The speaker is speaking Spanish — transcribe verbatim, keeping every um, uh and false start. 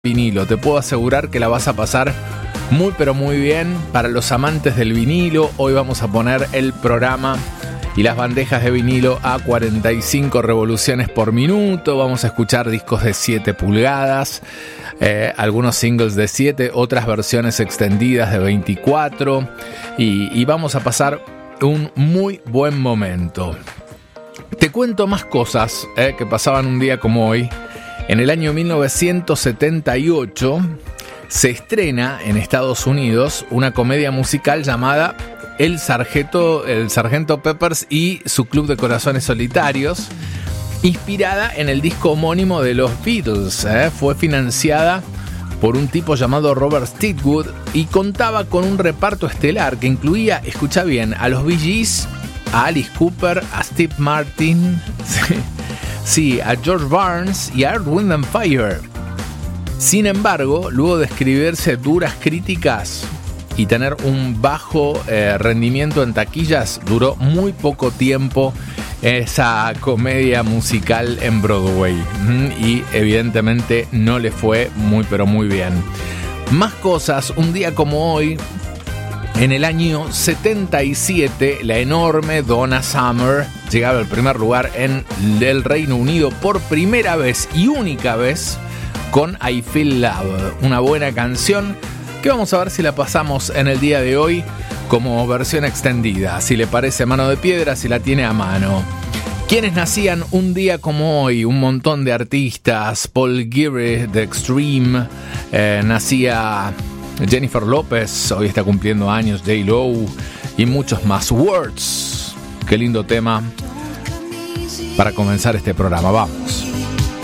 vinilo. Te puedo asegurar que la vas a pasar muy pero muy bien. Para los amantes del vinilo, hoy vamos a poner el programa y las bandejas de vinilo a cuarenta y cinco revoluciones por minuto. Vamos a escuchar discos de siete pulgadas, eh, algunos singles de siete, otras versiones extendidas de veinticuatro, y, y vamos a pasar un muy buen momento. Te cuento más cosas eh, que pasaban un día como hoy. En el año mil novecientos setenta y ocho se estrena en Estados Unidos una comedia musical llamada El Sargento, el Sargento Peppers y su Club de Corazones Solitarios, inspirada en el disco homónimo de los Beatles. ¿eh? Fue financiada por un tipo llamado Robert Stigwood y contaba con un reparto estelar que incluía, escucha bien, a los Bee Gees, a Alice Cooper, a Steve Martin, sí, sí, a George Barnes y a Earth, Wind and Fire. Sin embargo, luego de escribirse duras críticas y tener un bajo eh, rendimiento en taquillas, duró muy poco tiempo esa comedia musical en Broadway y evidentemente no le fue muy pero muy bien. Más cosas, un día como hoy, en el año setenta y siete, la enorme Donna Summer llegaba al primer lugar en el Reino Unido por primera vez y única vez con I Feel Love, una buena canción que vamos a ver si la pasamos en el día de hoy como versión extendida, si le parece mano de piedra, si la tiene a mano. ¿Quiénes nacían un día como hoy? Un montón de artistas. Paul Geary de Extreme, eh, nacía Jennifer López, hoy está cumpliendo años, J Lo y muchos más. Words, qué lindo tema para comenzar este programa, vamos.